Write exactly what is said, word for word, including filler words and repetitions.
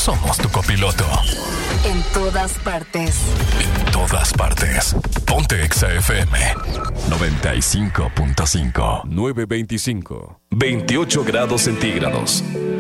somos tu copiloto. En todas partes. En todas partes. Ponte Exa F M noventa y cinco punto cinco. nueve veinticinco. veintiocho grados centígrados.